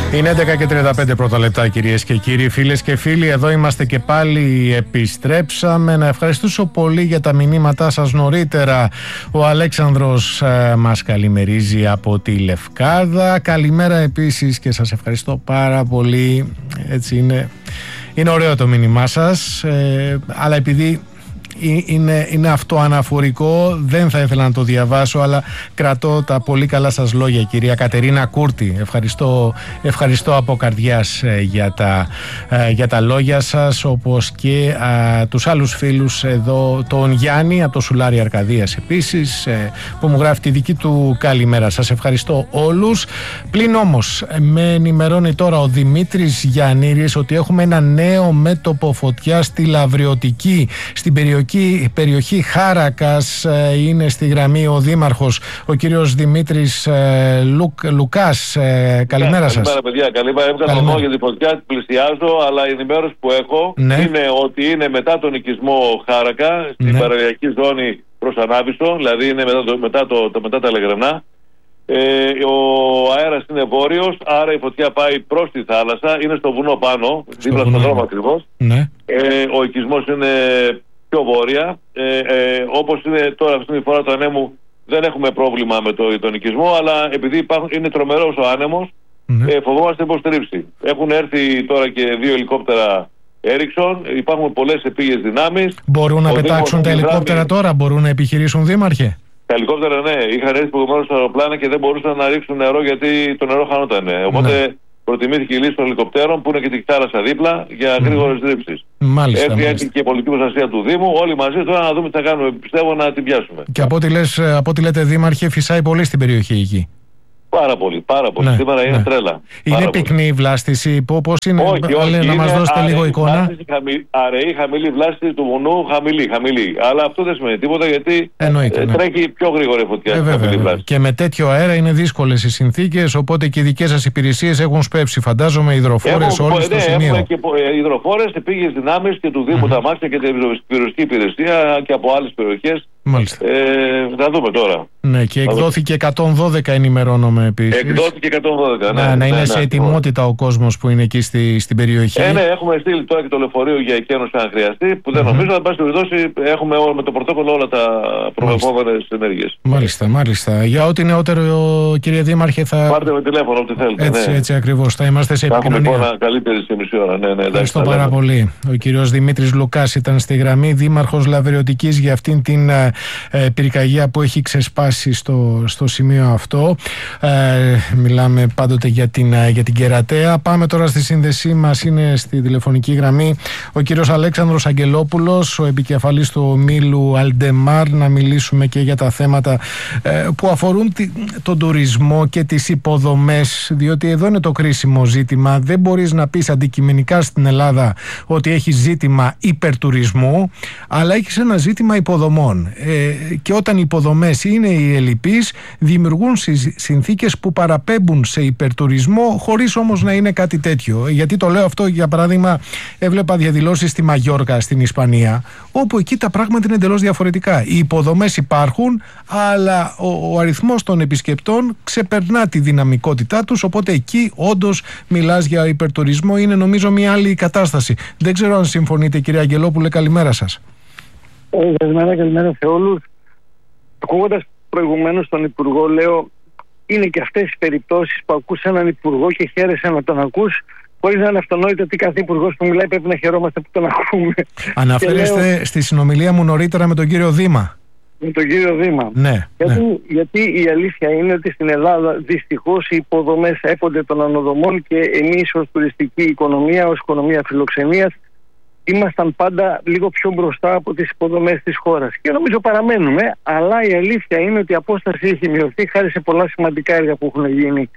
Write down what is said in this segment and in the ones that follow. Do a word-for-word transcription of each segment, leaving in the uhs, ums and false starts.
Είναι έντεκα και τριάντα πέντε πρώτα λεπτά, κυρίες και κύριοι, φίλες και φίλοι. Εδώ είμαστε και πάλι, επιστρέψαμε. Να ευχαριστήσω πολύ για τα μηνύματά σας νωρίτερα. Ο Αλέξανδρος ε, μας καλημερίζει από τη Λευκάδα. Καλημέρα επίσης και σας ευχαριστώ πάρα πολύ. Έτσι είναι, είναι ωραίο το μήνυμά σας, ε, αλλά επειδή Είναι, είναι αυτό αναφορικό, δεν θα ήθελα να το διαβάσω, αλλά κρατώ τα πολύ καλά σας λόγια, κυρία Κατερίνα Κούρτη. Ευχαριστώ, ευχαριστώ από καρδιάς ε, για, τα, ε, για τα λόγια σας, όπως και ε, τους άλλους φίλους εδώ, τον Γιάννη από το Σουλάρι Αρκαδίας επίσης, ε, που μου γράφει τη δική του καλημέρα. Σας ευχαριστώ όλους. Πλην όμως με ενημερώνει τώρα ο Δημήτρης Γιαννήρης ότι έχουμε ένα νέο μέτωπο φωτιά στη Λαβριωτική, στην περιοχή περιοχή Χάρακας. Είναι στη γραμμή ο Δήμαρχος, ο κύριος Δημήτρης ε, Λουκ, Λουκάς. Ε, καλημέρα yeah, σας. Καλημέρα παιδιά, καλημέρα. Έβγαλα τον νόμο για την φωτιά, πλησιάζω, αλλά η ενημέρωση που έχω ναι. είναι ότι είναι μετά τον οικισμό Χάρακα, στην ναι. παραλιακή ζώνη προς Ανάβησο, δηλαδή είναι μετά, το, μετά, το, το, μετά τα Λεγρανά. Ε, ο αέρας είναι βόρειος, άρα η φωτιά πάει προς τη θάλασσα, είναι στο βουνό πάνω, δίπλα στον δρόμο ακριβώς. Ναι. Ε, ο οικισμός είναι πιο βόρεια, ε, ε, όπως είναι τώρα αυτή τη φορά το ανέμου, δεν έχουμε πρόβλημα με το, τον οικισμό, αλλά επειδή υπάρχουν, είναι τρομερός ο άνεμος, mm-hmm. ε, φοβόμαστε υποστρίψη. Έχουν έρθει τώρα και δύο ελικόπτερα Έριξον, υπάρχουν πολλές επίγειες δυνάμεις. Μπορούν να ο πετάξουν τα ελικόπτερα δράμει... τώρα, μπορούν να επιχειρήσουν, Δήμαρχε? Τα ελικόπτερα ναι, είχαν έρθει προηγουμένως στα αεροπλάνα και δεν μπορούσαν να ρίξουν νερό γιατί το νερό χανότανε. Οπότε ναι. προτιμήθηκε η λύση των ελικοπτέρων που είναι και τη θάλασσα δίπλα για γρήγορες ρήψεις. Μάλιστα. Έρθει έτσι και η πολιτική προστασία του Δήμου. Όλοι μαζί τώρα να δούμε τι θα κάνουμε. Πιστεύω να την πιάσουμε. Και από ό,τι, λες, από ό,τι λέτε, Δήμαρχε, φυσάει πολύ στην περιοχή εκεί. Πάρα πολύ, πάρα πολύ. Ναι, Σήμερα είναι ναι. τρέλα. Είναι πυκνή η βλάστηση, πώς είναι? Όχι, όχι, να είναι μας δώσετε λίγο εικόνα. Χαμη, αραιή, χαμηλή βλάστηση του βουνού, χαμηλή, χαμηλή. Αλλά αυτό δεν σημαίνει τίποτα γιατί Εννοείται, ε, ναι. τρέχει πιο γρήγορα η φωτιά. Ε, βέβαια, και με τέτοιο αέρα είναι δύσκολες οι συνθήκες, οπότε και οι δικές σας υπηρεσίες έχουν σπέψει. Φαντάζομαι υδροφόρες όλοι στο ναι, σημείο. Έχουμε και υδροφόρες, επίγειες δυνάμεις και του Δήμου mm-hmm. τα μάξια και την πυροσβεστική υπηρεσία και από άλλες περιοχές. Μάλιστα. Ε, θα δούμε τώρα. Ναι, και εκδόθηκε εκατόν δώδεκα, ενημερώνομαι επίσης. Εκδόθηκε εκατόν δώδεκα, ναι. Να, να είναι ναι, σε ναι, ετοιμότητα ναι. ο κόσμος που είναι εκεί στη, στην περιοχή. Ε, ναι, έχουμε στείλει τώρα και το λεωφορείο για εκένωση αν χρειαστεί, που δεν mm-hmm. νομίζω να πάση περιπτώσει έχουμε με το πρωτόκολλο όλα τα προβλεπόμενες ενέργειες. Μάλιστα, μάλιστα. Για ό,τι νεότερο, κύριε Δήμαρχε, θα. Πάρτε με τηλέφωνο, ό,τι θέλετε. Έτσι, ναι. έτσι ακριβώς. Θα είμαστε σε επικοινωνία. Έχουμε εικόνα καλύτερη σε μισή ώρα. Ναι, ναι, ευχαριστώ πάρα λέμε. πολύ. Ο κύριος Δημήτρης Λουκάς ήταν στη γραμμή, Δήμαρχος Λαβριωτικής, για αυτήν την ε, πυρκαγιά που έχει ξεσπάσει στο, στο σημείο αυτό. Ε, μιλάμε πάντοτε για την, για την Κερατέα. Πάμε τώρα στη σύνδεσή μας. Είναι στη τηλεφωνική γραμμή ο κύριος Αλέξανδρος Αγγελόπουλος, ο επικεφαλής του ομίλου Αλντεμάρ, να μιλήσουμε και για τα θέματα ε, που αφορούν τη, τον τουρισμό και τις υποδομές, διότι εδώ είναι το κρίσιμο ζήτημα. Δεν μπορείς να πεις αντικειμενικά στην Ελλάδα ότι έχει ζήτημα υπερτουρισμού, αλλά έχεις ένα ζήτημα υποδομών. Ε, και όταν οι υποδομές είναι οι ελλειπείς, δημιουργούν συνθήκες που παραπέμπουν σε υπερτουρισμό, χωρίς όμως να είναι κάτι τέτοιο. Γιατί το λέω αυτό? Για παράδειγμα, έβλεπα διαδηλώσεις στη Μαγιόρκα στην Ισπανία, όπου εκεί τα πράγματα είναι εντελώς διαφορετικά. Οι υποδομές υπάρχουν, αλλά ο, ο αριθμός των επισκεπτών ξεπερνά τη δυναμικότητά τους, οπότε εκεί όντως μιλάς για υπερτουρισμό. Είναι νομίζω μια άλλη κατάσταση. Δεν ξέρω αν συμφωνείτε, κύριε Αγγελόπουλε. Καλημέρα σας. Καλημέρα, καλημέρα σε όλους. Ακούγοντας προηγουμένως τον Υπουργό, λέω, είναι και αυτές οι περιπτώσεις που ακούς έναν Υπουργό και χαίρεσαι να τον ακούς, χωρίς να είναι αυτονόητο ότι κάθε Υπουργός που μιλάει πρέπει να χαιρόμαστε που τον ακούμε. Αναφέρεστε λέω, στη συνομιλία μου νωρίτερα με τον κύριο Δήμα. Με τον κύριο Δήμα. Ναι, γιατί, ναι. γιατί η αλήθεια είναι ότι στην Ελλάδα δυστυχώς οι υποδομές έπονται των ανοδομών και εμείς ως τουριστική οικονομία, ως οικονομία φιλοξενίας, ήμασταν πάντα λίγο πιο μπροστά από τις υποδομές της χώρας. Και νομίζω παραμένουμε, αλλά η αλήθεια είναι ότι η απόσταση έχει μειωθεί χάρη σε πολλά σημαντικά έργα που έχουν γίνει.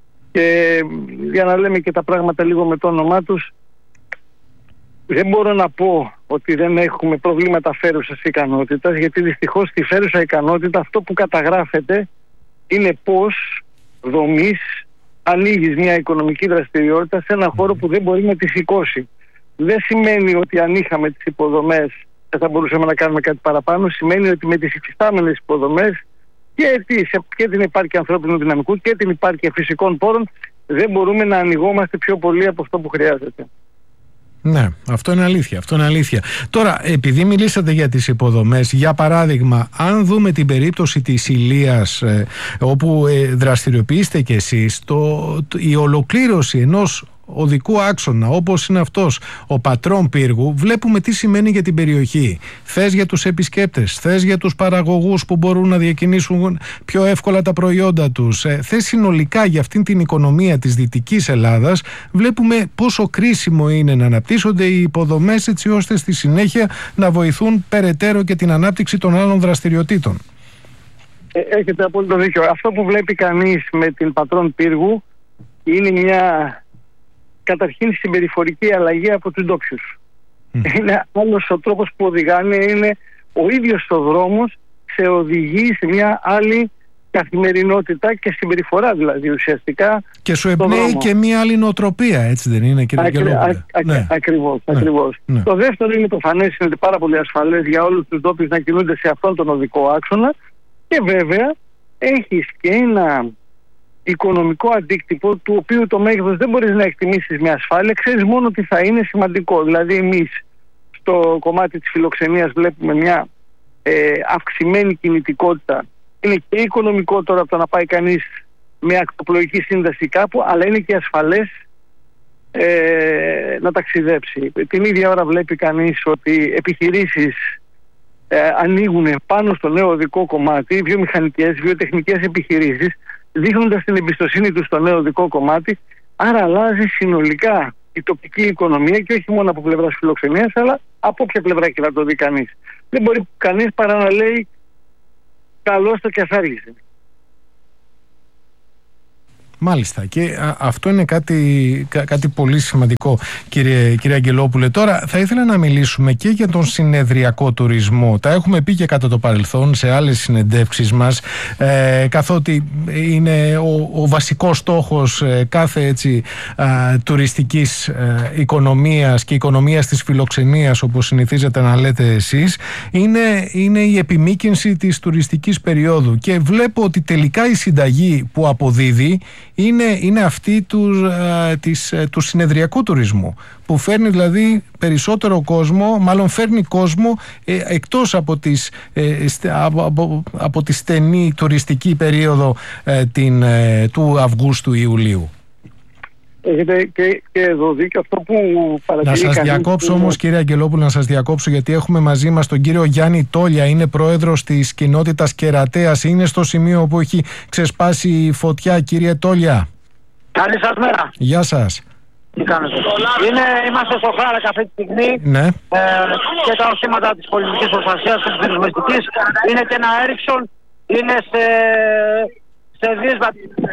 Και για να λέμε και τα πράγματα λίγο με το όνομά τους, δεν μπορώ να πω ότι δεν έχουμε προβλήματα φέρουσας ικανότητας, γιατί δυστυχώς στη φέρουσα ικανότητα αυτό που καταγράφεται είναι πώς δομής ανοίγεις μια οικονομική δραστηριότητα σε έναν χώρο που δεν μπορεί να τη σηκώσει. Δεν σημαίνει ότι αν είχαμε τις υποδομές δεν θα μπορούσαμε να κάνουμε κάτι παραπάνω. Σημαίνει ότι με τις υφιστάμενες υποδομές και, και την επάρκεια ανθρώπινου δυναμικού και την επάρκεια φυσικών πόρων δεν μπορούμε να ανοιγόμαστε πιο πολύ από αυτό που χρειάζεται. Ναι, αυτό είναι αλήθεια, αυτό είναι αλήθεια. Τώρα, επειδή μιλήσατε για τις υποδομές, για παράδειγμα, αν δούμε την περίπτωση της Ηλίας, ε, όπου ε, δραστηριοποιείστε κι εσείς, το, το, η ολοκλήρωση ενός οδικού άξονα όπως είναι αυτός ο Πατρών Πύργου, βλέπουμε τι σημαίνει για την περιοχή. Θες για τους επισκέπτες, θες για τους παραγωγούς που μπορούν να διακινήσουν πιο εύκολα τα προϊόντα τους, θες συνολικά για αυτήν την οικονομία της Δυτικής Ελλάδας. Βλέπουμε πόσο κρίσιμο είναι να αναπτύσσονται οι υποδομές, έτσι ώστε στη συνέχεια να βοηθούν περαιτέρω και την ανάπτυξη των άλλων δραστηριοτήτων. Ε, έχετε απόλυτο δίκιο. Αυτό που βλέπει κανείς με την Πατρών Πύργου είναι μια καταρχήν συμπεριφορική αλλαγή από τους ντόπιους. Mm. Είναι άλλος ο τρόπος που οδηγάνε, είναι ο ίδιος ο δρόμος σε οδηγεί σε μια άλλη καθημερινότητα και συμπεριφορά, δηλαδή ουσιαστικά. Και σου εμπνέει και μια άλλη νοοτροπία, έτσι δεν είναι, κύριε Ακρι, Αγγελόπουλε? α, ναι. Ακριβώς, ναι. ακριβώς. Ναι. Το δεύτερο είναι προφανές, είναι πάρα πολύ ασφαλές για όλους τους ντόπιους να κινούνται σε αυτόν τον οδικό άξονα, και βέβαια έχεις και ένα οικονομικό αντίκτυπο, του οποίου το μέγεθος δεν μπορείς να εκτιμήσεις με ασφάλεια, ξέρεις μόνο ότι θα είναι σημαντικό. Δηλαδή εμείς στο κομμάτι της φιλοξενίας βλέπουμε μια ε, αυξημένη κινητικότητα. Είναι και οικονομικό τώρα το να πάει κανείς με ακτοπλοϊκή σύνταση κάπου, αλλά είναι και ασφαλές ε, να ταξιδέψει. Την ίδια ώρα βλέπει κανείς ότι επιχειρήσεις ε, ανοίγουν πάνω στο νέο οδικό κομμάτι, βιομηχανικές, βιοτεχνικές επιχειρήσεις, δείχνοντας την εμπιστοσύνη του στο νέο οδικό κομμάτι. Άρα αλλάζει συνολικά η τοπική οικονομία, και όχι μόνο από πλευράς φιλοξενίας, αλλά από όποια πλευρά και να το δει κανείς. Δεν μπορεί κανείς παρά να λέει καλώς το και ας άργησε. Μάλιστα, και α, αυτό είναι κάτι, κα, κάτι πολύ σημαντικό, κύριε, κύριε Αγγελόπουλε. Τώρα θα ήθελα να μιλήσουμε και για τον συνεδριακό τουρισμό. Τα έχουμε πει και κατά το παρελθόν σε άλλες συνεντεύξεις μας, ε, καθότι είναι ο, ο βασικός στόχος ε, κάθε έτσι, α, τουριστικής ε, οικονομίας και οικονομίας της φιλοξενίας, όπως συνηθίζετε να λέτε εσείς, είναι, είναι η επιμήκυνση της τουριστικής περίοδου. Και βλέπω ότι τελικά η συνταγή που αποδίδει Είναι, είναι αυτή του, α, της, του συνεδριακού τουρισμού, που φέρνει δηλαδή περισσότερο κόσμο, μάλλον φέρνει κόσμο ε, εκτός από, τις, ε, στε, από, από, από τη στενή τουριστική περίοδο ε, την, ε, του Αυγούστου-Ιουλίου. Έχετε και, και εδώ δίκιο αυτό που παρατηρεί. Να σας διακόψω όμως, κύριε Αγγελόπουλο, να σας διακόψω, γιατί έχουμε μαζί μας τον κύριο Γιάννη Τόλια, είναι πρόεδρος της κοινότητας Κερατέας, είναι στο σημείο που έχει ξεσπάσει η φωτιά. Κύριε Τόλια, καλή σας μέρα. Γεια σας. Τι κάνετε? Είναι, είμαστε στο Χάρακα αυτή τη στιγμή, ναι. ε, και τα οχήματα της πολιτικής προστασίας και της πυροσβεστικής. Είναι και ένα Έριξον, είναι σε, σε δύσβα...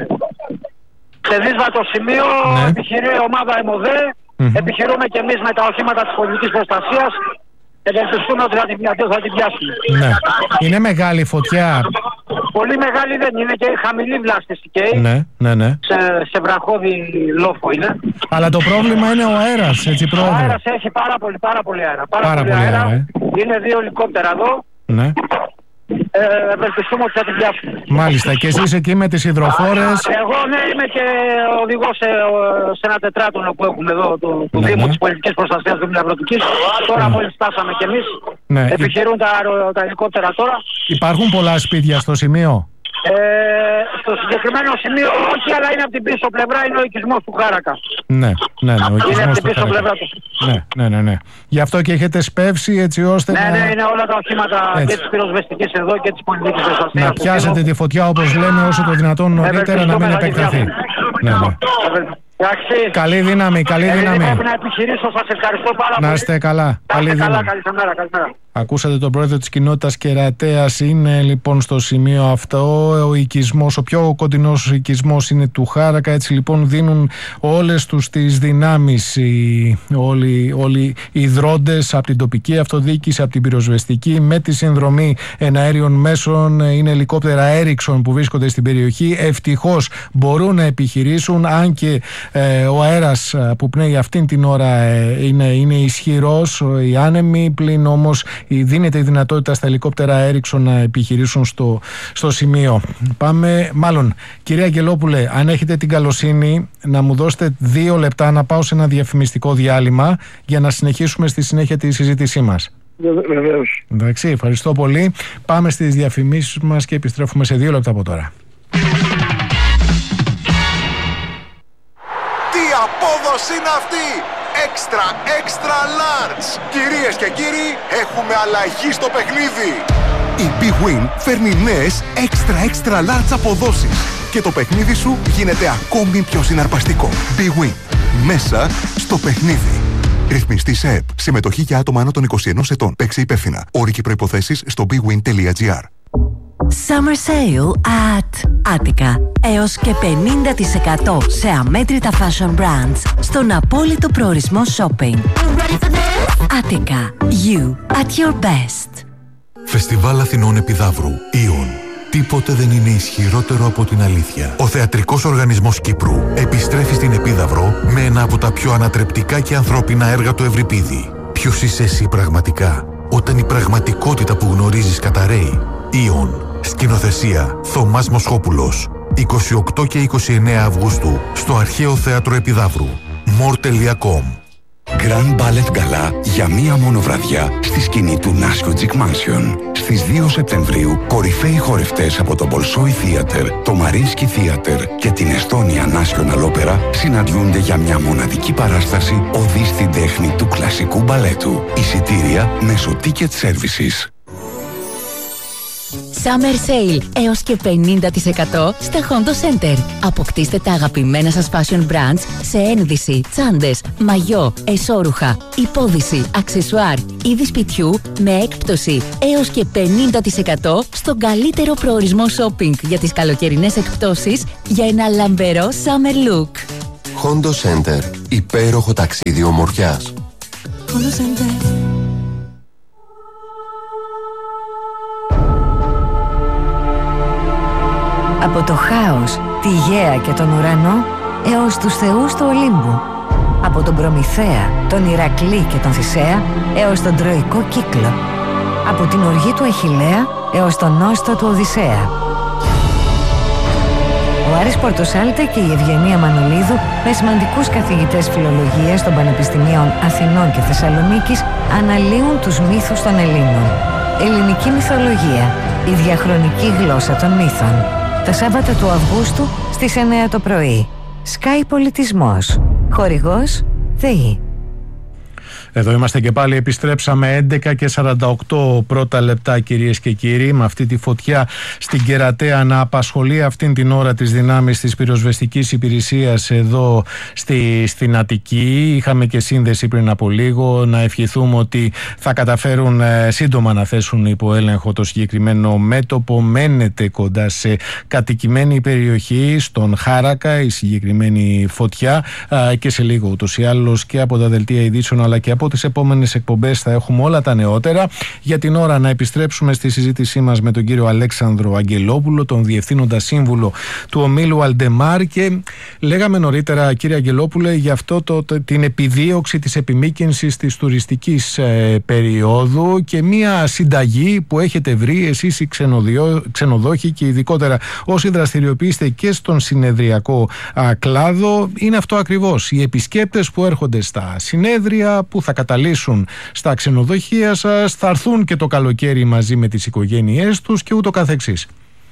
σε δύσβατο σημείο, ναι. Επιχειρεί η ομάδα ΕΜΟΔΕ, mm-hmm. επιχειρούμε και εμείς με τα οχήματα της πολιτικής προστασίας και ελπιστούμε ότι θα την, θα την πιάσουμε. Ναι. Είναι μεγάλη φωτιά? Πολύ μεγάλη δεν είναι, και χαμηλή βλάστηση. Ναι, ναι, ναι. Σε, σε βραχώδη λόφο είναι. Αλλά το πρόβλημα είναι ο αέρας, έτσι, πρόεδρε? Ο αέρας έχει πάρα πολύ, πάρα πολύ αέρα. Πάρα, πάρα πολύ, πολύ αέρα. αέρα ε. Είναι δύο ελικόπτερα εδώ. Ναι. Ε, ευελπιστούμε ότι θα την πιάσουμε. Μάλιστα. Και εσείς εκεί με τις υδροφόρες? Εγώ ναι, είμαι και οδηγός σε, σε ένα τετράτονο που έχουμε εδώ του, του ναι, Δήμου, ναι. της πολιτικής προστασίας του Αγροτικής. Τώρα ναι. μόλις φτάσαμε κι εμείς. Ναι. Επιχειρούν τα, τα ελικόπτερα τώρα. Υπάρχουν πολλά σπίτια στο σημείο? Ε, στο συγκεκριμένο σημείο όχι, αλλά είναι από την πίσω πλευρά, είναι ο οικισμός του Χάρακα. Ναι, ναι, ναι, ο είναι από την πίσω Χάρακα. πλευρά του. Ναι, ναι, ναι, ναι. Γι' αυτό και έχετε σπεύσει έτσι ώστε ναι, να... Ναι, είναι όλα τα οχήματα έτσι. Και της πυροσβεστικής εδώ και της πολιτικής προστασίας. Να πιάσετε τη φωτιά, όπως λέμε, όσο το δυνατόν νωρίτερα, να μην επεκταθεί. Ναι, ναι. Εντάξει. Καλή δύναμη, καλή δύναμη. Πρέπει να επιχειρήσω, σας ευχαριστώ πάρα πολύ. Να είστε καλά. Καλή καλά, δύναμη. Καλημέρα, καλημέρα. Ακούσατε τον πρόεδρο της κοινότητας Κερατέας. Είναι λοιπόν στο σημείο αυτό ο οικισμός, ο πιο κοντινός οικισμός είναι του Χάρακα. Έτσι λοιπόν δίνουν όλες τους τις δυνάμεις οι, όλοι, όλοι οι δρόντες από την τοπική αυτοδιοίκηση, από την πυροσβεστική, με τη συνδρομή εναέριων μέσων. Είναι ελικόπτερα Έριξον που βρίσκονται στην περιοχή. Ευτυχώς μπορούν να επιχειρήσουν, αν και Ε, ο αέρας που πνέει αυτήν την ώρα ε, είναι, είναι ισχυρός, οι άνεμοι, πλην όμως δίνεται η δυνατότητα στα ελικόπτερα Ericsson να επιχειρήσουν στο, στο σημείο. Πάμε, μάλλον, κυρία Αγγελόπουλε, αν έχετε την καλοσύνη να μου δώσετε δύο λεπτά να πάω σε ένα διαφημιστικό διάλειμμα για να συνεχίσουμε στη συνέχεια τη συζήτησή μας. Βεβαίως. Εντάξει, ευχαριστώ πολύ. Πάμε στις διαφημίσεις μας και επιστρέφουμε σε δύο λεπτά από τώρα. Τι απόδοση είναι αυτή! Extra, extra large! Κυρίες και κύριοι, έχουμε αλλαγή στο παιχνίδι! Η Big Win φέρνει νέες extra, extra large αποδόσεις και το παιχνίδι σου γίνεται ακόμη πιο συναρπαστικό. Big Win. Μέσα στο παιχνίδι. Ρυθμιστή σε ΕΠ. Συμμετοχή για άτομα άνω των είκοσι ενός ετών. Παίξε υπεύθυνα. Όροι και προϋποθέσεις στο big win dot g r. Summer Sale at Attica. Έως και πενήντα τοις εκατό σε αμέτρητα fashion brands στον απόλυτο προορισμό shopping. Attica. You at your best. Φεστιβάλ Αθηνών Επιδαύρου. Ιον. Τίποτε δεν είναι ισχυρότερο από την αλήθεια. Ο Θεατρικός Οργανισμός Κύπρου επιστρέφει στην Επίδαυρο με ένα από τα πιο ανατρεπτικά και ανθρώπινα έργα του Ευρυπίδη. Ποιος είσαι εσύ πραγματικά, όταν η πραγματικότητα που γνωρίζεις καταραίει? Ιον. Σκηνοθεσία Θωμάς Μοσχόπουλος. είκοσι οκτώ και είκοσι εννέα Αυγούστου στο Αρχαίο Θέατρο Επιδαύρου. more τελεία com. Grand Ballet Gala για μία μόνο βραδιά στη σκηνή του Νάσιο Τζικ Mansion. Στις δύο Σεπτεμβρίου, κορυφαίοι χορευτές από το Bolshoi Theater, το Mariinsky Theater και την Estonia National Opera συναντιούνται για μια μοναδική παράσταση οδή στην τέχνη του κλασικού μπαλέτου. Εισιτήρια μέσω Ticket Services. Summer Sale έως και πενήντα τοις εκατό στα Hondo Center. Αποκτήστε τα αγαπημένα σας fashion brands σε ένδυση, τσάντες, μαγιό, εσώρουχα, υπόδυση, αξεσουάρ, είδη σπιτιού με έκπτωση έως και πενήντα τοις εκατό στον καλύτερο προορισμό shopping για τις καλοκαιρινές εκπτώσεις για ένα λαμπερό summer look. Hondo Center. Υπέροχο ταξίδι ομορφιάς. Hondo Center. Από το χάος, τη γαία και τον ουρανό έως τους θεούς του Ολύμπου. Από τον Προμηθέα, τον Ηρακλή και τον Θησέα έως τον Τροϊκό κύκλο. Από την οργή του Αχιλλέα έως τον νόστο του Οδυσσέα. Ο Άρης Πορτοσάλτε και η Ευγενία Μανολίδου, με σημαντικούς καθηγητές φιλολογίας των Πανεπιστημίων Αθηνών και Θεσσαλονίκης, αναλύουν τους μύθους των Ελλήνων. Ελληνική μυθολογία, η διαχρονική γλώσσα των μύθων. Τα Σάββατα του Αυγούστου στις εννέα το πρωί. Sky Πολιτισμός. Χορηγός ΔΕΗ. Εδώ είμαστε και πάλι, επιστρέψαμε έντεκα και σαράντα οκτώ πρώτα λεπτά, κυρίες και κύριοι, με αυτή τη φωτιά στην Κερατέα να απασχολεί αυτήν την ώρα τις δυνάμεις της πυροσβεστικής υπηρεσίας εδώ στη, στην Αττική. Είχαμε και σύνδεση πριν από λίγο, να ευχηθούμε ότι θα καταφέρουν ε, σύντομα να θέσουν υπό έλεγχο το συγκεκριμένο μέτωπο. Μένεται κοντά σε κατοικημένη περιοχή, στον Χάρακα, η συγκεκριμένη φωτιά ε, και σε λίγο ούτως ή άλλως και από τα δελτία ειδήσεων αλλά και από τις επόμενες εκπομπές θα έχουμε όλα τα νεότερα. Για την ώρα να επιστρέψουμε στη συζήτησή μας με τον κύριο Αλέξανδρο Αγγελόπουλο, τον Διευθύνοντα Σύμβουλο του Ομίλου Αλντεμάρ, και λέγαμε νωρίτερα, κύριε Αγγελόπουλε, για αυτό το, το, την επιδίωξη της επιμήκυνσης της τουριστικής ε, περίοδου και μια συνταγή που έχετε βρει εσείς οι ξενοδιο, ξενοδόχοι και ειδικότερα όσοι δραστηριοποιείστε και στον συνεδριακό α, κλάδο. Είναι αυτό ακριβώς, οι επισκέπτες που έρχονται στα συνέδρια, που θα καταλύσουν στα ξενοδοχεία σας, θα έρθουν και το καλοκαίρι μαζί με τις οικογένειές τους και ούτω καθεξής.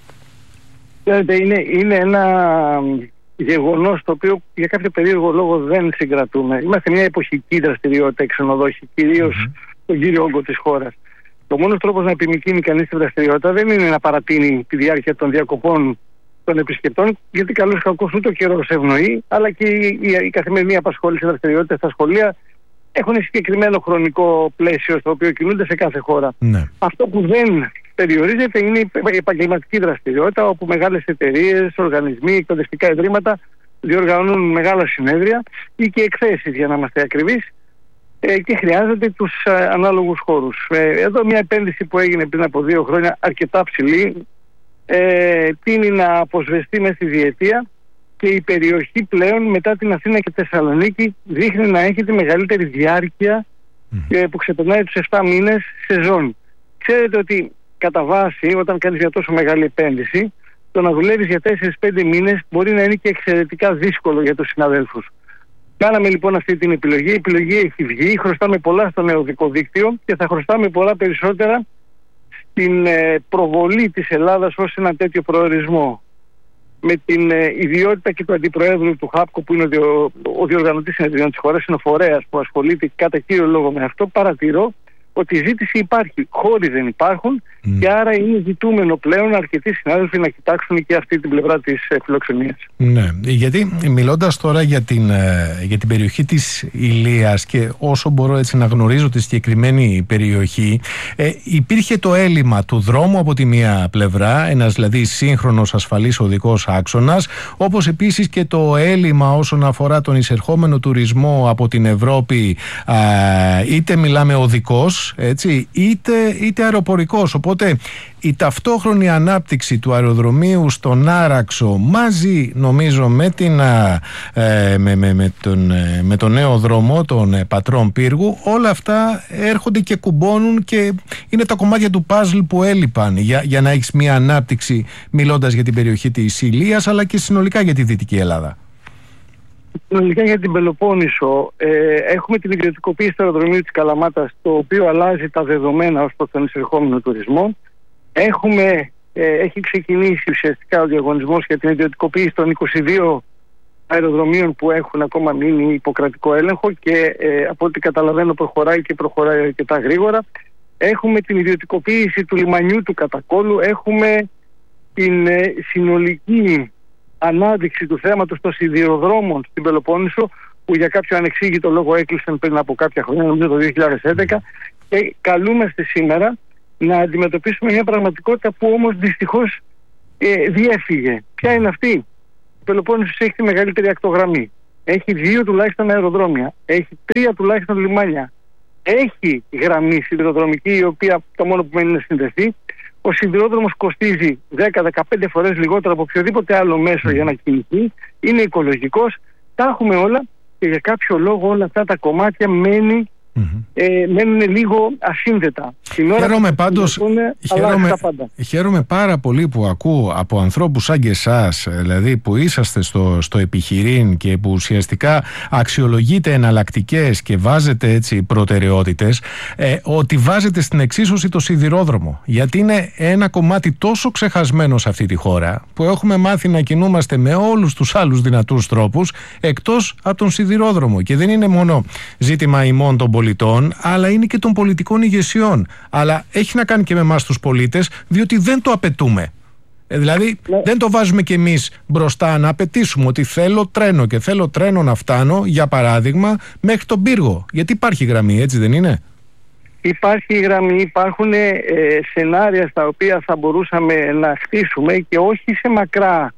Είναι, είναι ένα γεγονός το οποίο για κάποιο περίεργο λόγο δεν συγκρατούμε. Είμαστε μια εποχική δραστηριότητα, ξενοδόχοι, κυρίως mm-hmm. στον κύριο όγκο της χώρας. Το μόνος τρόπος να επιμηκύνει κανείς τη δραστηριότητα δεν είναι να παρατείνει τη διάρκεια των διακοπών των επισκεπτών, γιατί καλώς κακώς ούτε ο καιρός ευνοεί, αλλά και η, η, η καθημερινή απασχόληση δραστηριότητα στα σχολεία έχουν συγκεκριμένο χρονικό πλαίσιο στο οποίο κινούνται σε κάθε χώρα. Ναι. Αυτό που δεν περιορίζεται είναι η επαγγελματική δραστηριότητα, όπου μεγάλες εταιρείες, οργανισμοί, εκπαιδευτικά ιδρύματα διοργανώνουν μεγάλα συνέδρια ή και εκθέσεις, για να είμαστε ακριβείς, και χρειάζονται τους ανάλογους χώρους. Εδώ μια επένδυση που έγινε πριν από δύο χρόνια, αρκετά ψηλή, τείνει να αποσβεστεί μες στη διετία και η περιοχή πλέον μετά την Αθήνα και Θεσσαλονίκη δείχνει να έχει τη μεγαλύτερη διάρκεια mm. που ξεπερνάει τους επτά μήνες σεζόν. Ξέρετε ότι κατά βάση όταν κάνεις μια τόσο μεγάλη επένδυση, το να δουλεύεις για τέσσερις πέντε μήνες μπορεί να είναι και εξαιρετικά δύσκολο για τους συναδέλφους. Κάναμε λοιπόν αυτή την επιλογή. Η επιλογή έχει βγει. Χρωστάμε πολλά στο νέο οδικό δίκτυο και θα χρωστάμε πολλά περισσότερα στην ε, προβολή της Ελλάδας ως ένα τέτοιο προορισμό. Με την ε, ιδιότητα και του Αντιπροέδρου του ΧΑΠΚΟ, που είναι ο, διο, ο διοργανωτής συνεδριών της χώρας, είναι ο φορέας που ασχολείται κατά κύριο λόγο με αυτό, παρατηρώ ότι η ζήτηση υπάρχει, χώροι δεν υπάρχουν mm. και άρα είναι ζητούμενο πλέον αρκετοί συνάδελφοι να κοιτάξουν και αυτή την πλευρά της ε, φιλοξενίας. Ναι, γιατί μιλώντας τώρα για την, για την περιοχή της Ηλίας και όσο μπορώ έτσι να γνωρίζω τη συγκεκριμένη περιοχή, ε, υπήρχε το έλλειμμα του δρόμου από τη μία πλευρά, ένας δηλαδή σύγχρονος ασφαλής οδικός άξονας, όπως επίσης και το έλλειμμα όσον αφορά τον εισερχόμενο τουρισμό από την Ευρώπη, α, είτε μιλάμε οδικός, έτσι, είτε, είτε αεροπορικός. Οπότε η ταυτόχρονη ανάπτυξη του αεροδρομίου στον Άραξο μαζί νομίζω με, την, ε, με, με, με, τον, με τον νέο δρόμο των ε, Πατρών Πύργου, όλα αυτά έρχονται και κουμπώνουν και είναι τα κομμάτια του παζλ που έλειπαν για, για να έχεις μια ανάπτυξη, μιλώντας για την περιοχή της Ηλίας αλλά και συνολικά για τη Δυτική Ελλάδα. Συνολικά για την Πελοπόννησο ε, έχουμε την ιδιωτικοποίηση του αεροδρομίου της Καλαμάτας, το οποίο αλλάζει τα δεδομένα ως προς τον εισερχόμενο τουρισμό. Έχουμε, ε, έχει ξεκινήσει ουσιαστικά ο διαγωνισμός για την ιδιωτικοποίηση των είκοσι δύο αεροδρομίων που έχουν ακόμα μείνει υποκρατικό έλεγχο και ε, από ό,τι καταλαβαίνω προχωράει και προχωράει αρκετά γρήγορα. Έχουμε την ιδιωτικοποίηση του λιμανιού του Κατακόλου, έχουμε την ε, συνολική ανάδειξη του θέματος των σιδηροδρόμων στην Πελοπόννησο, που για κάποιο ανεξήγητο λόγο έκλεισαν πριν από κάποια χρόνια, νομίζω το δύο χιλιάδες έντεκα, και καλούμαστε σήμερα να αντιμετωπίσουμε μια πραγματικότητα που όμως δυστυχώς ε, διέφυγε. Ποια είναι αυτή? Η Πελοπόννησος έχει τη μεγαλύτερη ακτογραμμή. Έχει δύο τουλάχιστον αεροδρόμια. Έχει τρία τουλάχιστον λιμάνια. Έχει γραμμή σιδηροδρομική, η οποία το μόνο που μένει είναι να συνδεθεί. Ο σιδηρόδρομος κοστίζει δέκα με δεκαπέντε φορές λιγότερο από οποιοδήποτε άλλο μέσο για να κινηθεί. Είναι οικολογικός. Τα έχουμε όλα και για κάποιο λόγο όλα αυτά τα κομμάτια μένει, mm-hmm. ε, μένουν λίγο ασύνδετα. Χαίρομαι πάντως, χαίρομαι, χαίρομαι πάρα πολύ που ακούω από ανθρώπους σαν και εσάς, δηλαδή που είσαστε στο, στο επιχειρήν και που ουσιαστικά αξιολογείτε εναλλακτικές και βάζετε έτσι προτεραιότητες, ε, ότι βάζετε στην εξίσωση το σιδηρόδρομο. Γιατί είναι ένα κομμάτι τόσο ξεχασμένο σε αυτή τη χώρα, που έχουμε μάθει να κινούμαστε με όλους τους άλλους δυνατούς τρόπους εκτός από τον σιδηρόδρομο. Και δεν είναι μόνο ζήτημα ημών των πολιτών, αλλά είναι και των πολιτικών ηγεσιών. Αλλά έχει να κάνει και με εμάς τους πολίτες, διότι δεν το απαιτούμε. Ε, δηλαδή ναι. δεν το βάζουμε κι εμείς μπροστά να απαιτήσουμε ότι θέλω τρένο και θέλω τρένο να φτάνω, για παράδειγμα, μέχρι τον Πύργο. Γιατί υπάρχει γραμμή, έτσι δεν είναι? Υπάρχει γραμμή, υπάρχουν ε, σενάρια στα οποία θα μπορούσαμε να χτίσουμε και όχι σε μακρά,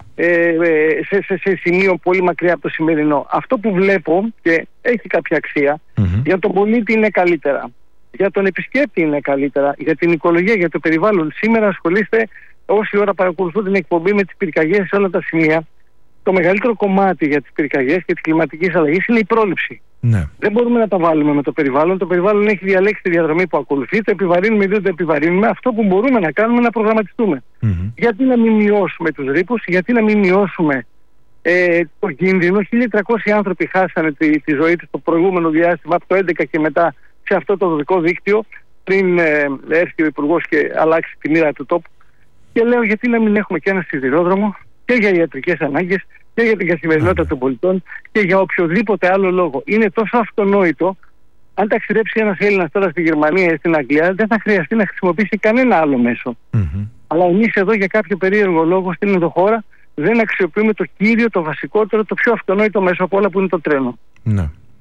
ε, σε, σε, σε σημείο πολύ μακριά από το σημερινό. Αυτό που βλέπω και έχει κάποια αξία, mm-hmm. για τον πολίτη είναι καλύτερα. Για τον επισκέπτη είναι καλύτερα, για την οικολογία, για το περιβάλλον. Σήμερα ασχολείστε, όση ώρα παρακολουθούν την εκπομπή, με τις πυρκαγιές σε όλα τα σημεία. Το μεγαλύτερο κομμάτι για τις πυρκαγιές και τις κλιματικές αλλαγές είναι η πρόληψη. Ναι. Δεν μπορούμε να τα βάλουμε με το περιβάλλον. Το περιβάλλον έχει διαλέξει τη διαδρομή που ακολουθεί. Το επιβαρύνουμε ή δεν το επιβαρύνουμε. Αυτό που μπορούμε να κάνουμε είναι να προγραμματιστούμε. Mm-hmm. Γιατί να μην μειώσουμε τους ρήπους, γιατί να μην μειώσουμε ε, το κίνδυνο. χίλια τριακόσιοι άνθρωποι χάσανε τη, τη ζωή τους το προηγούμενο διάστημα, από το έντεκα και μετά, σε αυτό το οδικό δίκτυο, πριν ε, έρθει ο Υπουργός και αλλάξει τη μοίρα του τόπου. Και λέω, γιατί να μην έχουμε και ένα σιδηρόδρομο και για ιατρικές ανάγκες και για την καθημερινότητα των πολιτών και για οποιοδήποτε άλλο λόγο. Είναι τόσο αυτονόητο. Αν ταξιδέψει ένας Έλληνας τώρα στη Γερμανία ή στην Αγγλία, δεν θα χρειαστεί να χρησιμοποιήσει κανένα άλλο μέσο. Mm-hmm. Αλλά εμείς εδώ για κάποιο περίεργο λόγο στην ενδοχώρα δεν αξιοποιούμε το κύριο, το βασικότερο, το πιο αυτονόητο μέσο από όλα, που είναι το τρένο. Ναι.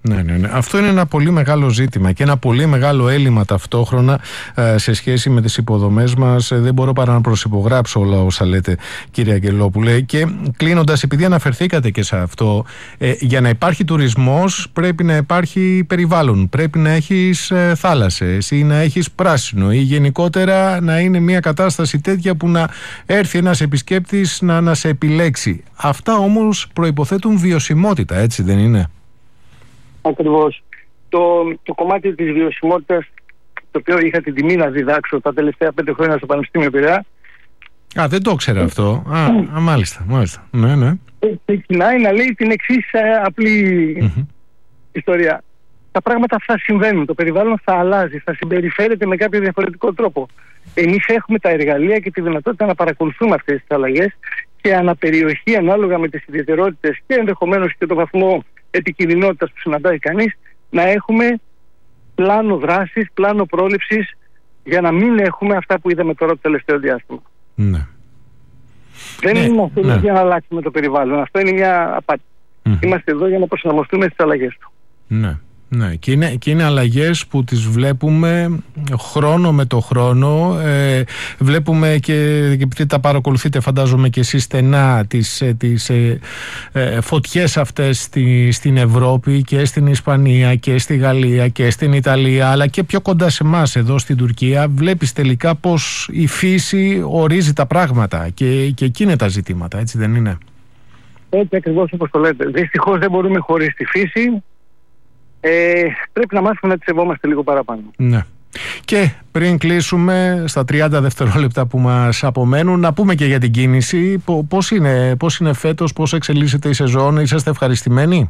Ναι, ναι, ναι. Αυτό είναι ένα πολύ μεγάλο ζήτημα και ένα πολύ μεγάλο έλλειμμα ταυτόχρονα ε, σε σχέση με τις υποδομές μας. Ε, δεν μπορώ παρά να προσυπογράψω όλα όσα λέτε, κύριε Αγγελόπουλε. Και κλείνοντας, επειδή αναφερθήκατε και σε αυτό, ε, για να υπάρχει τουρισμός πρέπει να υπάρχει περιβάλλον, πρέπει να έχεις ε, θάλασσες ή να έχεις πράσινο ή γενικότερα να είναι μια κατάσταση τέτοια που να έρθει ένας επισκέπτης να, να σε επιλέξει. Αυτά όμως προϋποθέτουν βιωσιμότητα, έτσι δεν είναι? Ακριβώς. Το, το κομμάτι της βιωσιμότητας, το οποίο είχα την τιμή να διδάξω τα τελευταία πέντε χρόνια στο Πανεπιστήμιο Πειραιά. Α, δεν το ήξερα αυτό. Α, α, μάλιστα, μάλιστα. Ναι, ναι. Ξεκινάει να λέει την εξής απλή mm-hmm. ιστορία. Τα πράγματα θα συμβαίνουν, το περιβάλλον θα αλλάζει, θα συμπεριφέρεται με κάποιο διαφορετικό τρόπο. Εμείς έχουμε τα εργαλεία και τη δυνατότητα να παρακολουθούμε αυτές τις αλλαγές και αναπεριοχή, ανάλογα με τις ιδιαιτερότητες και ενδεχομένως και το βαθμό επικινδυνότητας που συναντάει κανείς, να έχουμε πλάνο δράσης, πλάνο πρόληψης για να μην έχουμε αυτά που είδαμε τώρα το τελευταίο διάστημα. Ναι. Δεν ναι, είναι αυτό ναι. για να αλλάξουμε το περιβάλλον. Αυτό είναι μια απάτη. Mm-hmm. Είμαστε εδώ για να προσαρμοστούμε στις αλλαγές του. Ναι. Ναι, και είναι, και είναι αλλαγές που τις βλέπουμε χρόνο με το χρόνο. Ε, βλέπουμε και, επειδή τα παρακολουθείτε φαντάζομαι και εσείς στενά, τις, τις ε, ε, φωτιές αυτές στη, στην Ευρώπη και στην Ισπανία και στη Γαλλία και στην Ιταλία, αλλά και πιο κοντά σε εμάς εδώ στην Τουρκία. Βλέπεις τελικά πως η φύση ορίζει τα πράγματα και, και εκεί είναι τα ζητήματα, έτσι δεν είναι? Έτσι ακριβώς όπως το λέτε. Δυστυχώς δεν μπορούμε χωρίς τη φύση. Ε, πρέπει να μάθουμε να τη σεβόμαστε λίγο παραπάνω. Ναι. Και πριν κλείσουμε στα τριάντα δευτερόλεπτα που μας απομένουν, να πούμε και για την κίνηση. Πώς είναι, πώς είναι φέτος, πώς εξελίσσεται η σεζόν, είσαστε ευχαριστημένοι?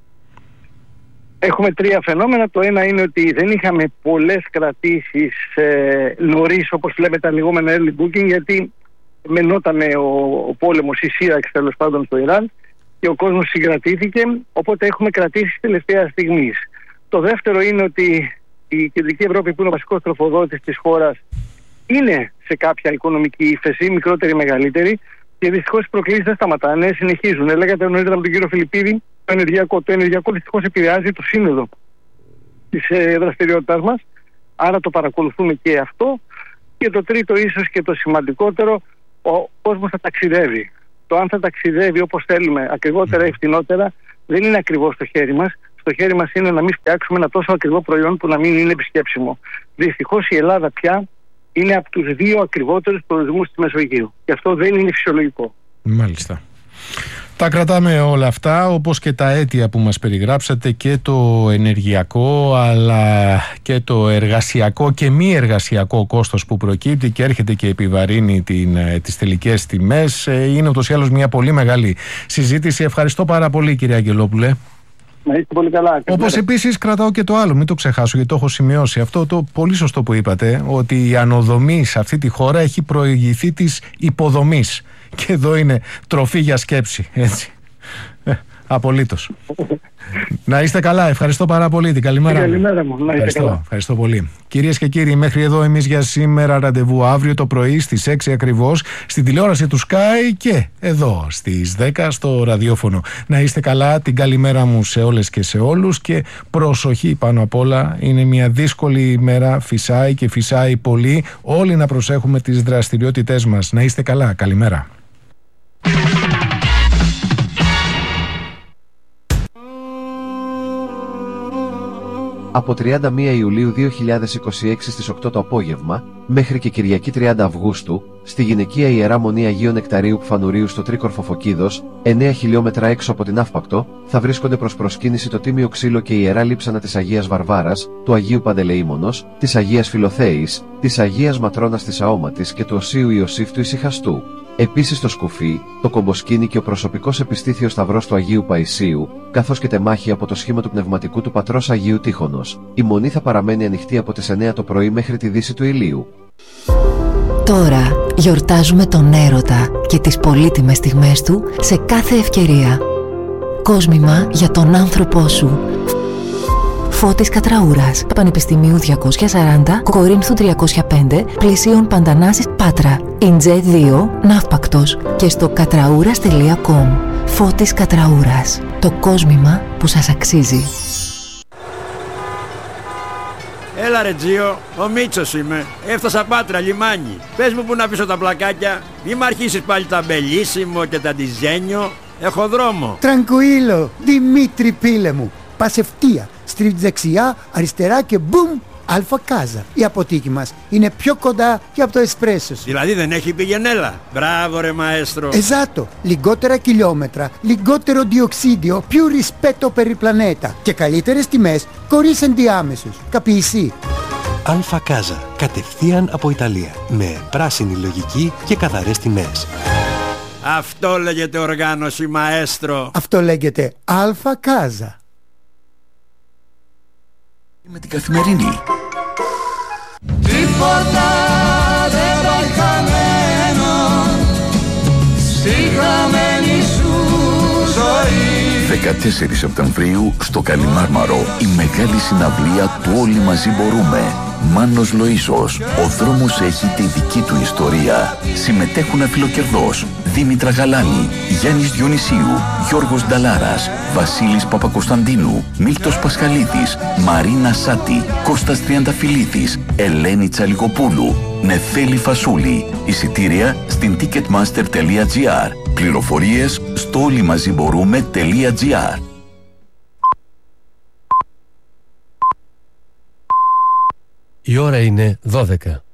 Έχουμε τρία φαινόμενα. Το ένα είναι ότι δεν είχαμε πολλές κρατήσεις ε, νωρίς, όπως λέμε τα λεγόμενα early booking, γιατί μενότανε ο, ο πόλεμος, η σύραξη τέλος πάντων στο Ιράν, και ο κόσμος συγκρατήθηκε, οπότε έχουμε κρατήσει τελευταία στιγμής. Το δεύτερο είναι ότι η Κεντρική Ευρώπη, που είναι ο βασικός τροφοδότης της χώρας, είναι σε κάποια οικονομική ύφεση, μικρότερη ή μεγαλύτερη, και δυστυχώς οι προκλήσεις δεν σταματάνε, συνεχίζουν. Έλεγατε νωρίτερα με τον κύριο Φιλιππίδη, το ενεργειακό. Το ενεργειακό δυστυχώς επηρεάζει το σύνολο της ε, δραστηριότητάς μας, άρα το παρακολουθούμε και αυτό. Και το τρίτο, ίσως και το σημαντικότερο, ο κόσμος θα ταξιδεύει. Το αν θα ταξιδεύει όπως θέλουμε, ακριβότερα ή φθηνότερα, δεν είναι ακριβώς στο χέρι μας. Στο χέρι μας είναι να μην φτιάξουμε ένα τόσο ακριβό προϊόν που να μην είναι επισκέψιμο. Δυστυχώς η Ελλάδα πια είναι από τους δύο ακριβότερους προορισμούς της Μεσογείου. Και αυτό δεν είναι φυσιολογικό. Μάλιστα. Τα κρατάμε όλα αυτά, όπως και τα αίτια που μας περιγράψατε, και το ενεργειακό αλλά και το εργασιακό και μη εργασιακό κόστος που προκύπτει και έρχεται και επιβαρύνει την, τις τελικές τιμές. Είναι ούτως ή άλλως μια πολύ μεγάλη συζήτηση. Ευχαριστώ πάρα πολύ, κύριε Αγγελόπουλε. Να είστε πολύ καλά. Όπως επίσης κρατάω και το άλλο, μην το ξεχάσω γιατί το έχω σημειώσει. Αυτό το πολύ σωστό που είπατε, ότι η ανοδομή σε αυτή τη χώρα έχει προηγηθεί της υποδομής. Και εδώ είναι τροφή για σκέψη, έτσι. Ε, απολύτως. Να είστε καλά, ευχαριστώ πάρα πολύ. Την καλημέρα. Καλημέρα μου. Να είστε ευχαριστώ, καλά. ευχαριστώ πολύ. Κυρίες και κύριοι, μέχρι εδώ εμείς για σήμερα. Ραντεβού αύριο το πρωί στις έξι ακριβώς στην τηλεόραση του Sky και εδώ στις δέκα στο ραδιόφωνο. Να είστε καλά, την καλημέρα μου σε όλες και σε όλους και προσοχή πάνω απ' όλα. Είναι μια δύσκολη ημέρα, φυσάει και φυσάει πολύ. Όλοι να προσέχουμε τις δραστηριότητές μας. Να είστε καλά, καλημέρα. Από τριάντα μία Ιουλίου δύο χιλιάδες είκοσι έξι στις οκτώ το απόγευμα, μέχρι και Κυριακή τριάντα Αυγούστου, στη γυναικεία Ιερά Μονή Αγίου Νεκταρίου Πφανουρίου στο Τρίκορφο Φωκίδος, εννέα χιλιόμετρα έξω από την Αύπακτο, θα βρίσκονται προς προσκύνηση το Τίμιο Ξύλο και η Ιερά Λείψανα της Αγίας Βαρβάρας, του Αγίου Παντελεήμονος, της Αγίας Φιλοθέης, της Αγίας Ματρώνας της Αόματης και του Οσίου Ιωσήφ του Ησυχαστού. Επίσης το σκουφί, το κομποσκίνι και ο προσωπικός επιστήθιος σταυρός του Αγίου Παϊσίου, καθώς και τεμάχη από το σχήμα του πνευματικού του πατρός Αγίου Τύχωνος. Η μονή θα παραμένει ανοιχτή από τις εννέα το πρωί μέχρι τη δύση του ηλίου. Τώρα γιορτάζουμε τον έρωτα και τις πολύτιμες στιγμές του σε κάθε ευκαιρία. Κόσμημα για τον άνθρωπό σου. Φώτης Κατραούρας, Πανεπιστημίου διακόσια σαράντα, Κορίνθου τριακόσια πέντε, πλησίων Παντανάσης, Πάτρα, Ιντζέ δύο, Ναύπακτος και στο κατραούρας τελεία κομ. Φώτης Κατραούρας, το κόσμημα που σας αξίζει. Έλα ρε Τζίο, ο Μίτσος είμαι. Έφτασα Πάτρα, λιμάνι. Πες μου που να πίσω τα πλακάκια. Μη μ' αρχίσεις πάλι τα μπελίσιμο και τα ντιζένιο. Έχω δρόμο. Τρανκουίλο, Δημήτρη πίλε μου. Πας ευθεία, στρίβεις δεξιά, αριστερά και μπουμ, Αλφα Κάζα. Η αποθήκη μας είναι πιο κοντά και από το εσπρέσο σου. Δηλαδή δεν έχει πηγενέλα. Μπράβο ρε μαέστρο. Εζάτο, λιγότερα χιλιόμετρα, λιγότερο διοξίδιο, più rispetto per il planeta και καλύτερες τιμές χωρίς ενδιάμεσους. Καπιεισί. Αλφα Κάζα, κατευθείαν από Ιταλία, με πράσινη λογική και καθαρές τιμές. Αυτό λέγεται οργάνωση μαέστρο. Αυτό λέγεται Αλφα Κάζα. Με την Καθημερινή. Τίποτα δεν πάει χαμένο στη χαμένη σου ζωή. δεκατέσσερις Σεπτεμβρίου στο Καλιμάρμαρο η μεγάλη συναυλία του Όλοι Μαζί Μπορούμε. Μάνος Λοΐσος, ο δρόμος έχει τη δική του ιστορία. Συμμετέχουν αφιλοκερδός Δήμητρα Γαλάνη, Γιάννης Διονυσίου, Γιώργος Νταλάρας, Βασίλης Παπακοσταντίνου, Μίλτος Πασχαλίδης, Μαρίνα Σάτη, Κώστας Τριανταφυλλίδης, Ελένη Τσαλικοπούλου, Νεφέλη Φασούλη. Εισιτήρια στην ticketmaster τελεία gr. Πληροφορίες στο όλοιμαζιμπορούμε τελεία gr. Η ώρα είναι δώδεκα.